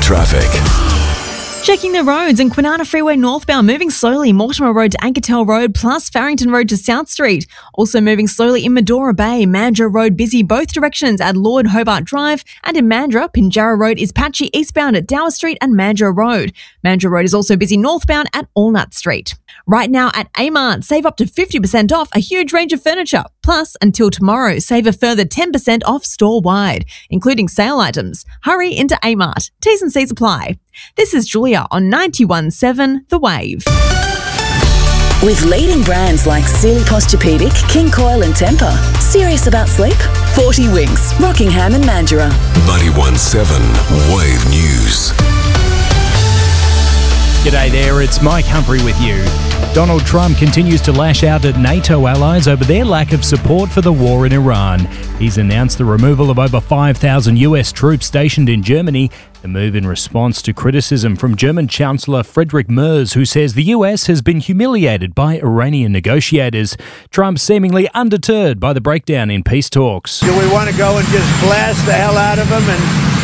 traffic. Checking the roads, and Kwinana Freeway northbound moving slowly, Mortimer Road to Ankertel Road plus Farrington Road to South Street. Also moving slowly in Medora Bay, Mandurah Road busy both directions at Lord Hobart Drive, and in Mandurah, Pinjarra Road is patchy eastbound at Dower Street and Mandurah Road. Mandurah Road is also busy northbound at Allnut Street. Right now at Amart, save up to 50% off a huge range of furniture. Plus, until tomorrow, save a further 10% off store-wide, including sale items. Hurry into Amart. T's and C's apply. This is Julia on 91.7 The Wave. With leading brands like Sealy Posturepedic, King Coil and Tempur. Serious about sleep? 40 Winks, Rockingham and Mandurah. 91.7 Wave News. G'day there, it's Mike Humphrey with you. Donald Trump continues to lash out at NATO allies over their lack of support for the war in Iran. He's announced the removal of over 5,000 US troops stationed in Germany, the move in response to criticism from German Chancellor Friedrich Merz, who says the US has been humiliated by Iranian negotiators. Trump seemingly undeterred by the breakdown in peace talks. Do we want to go and just blast the hell out of them and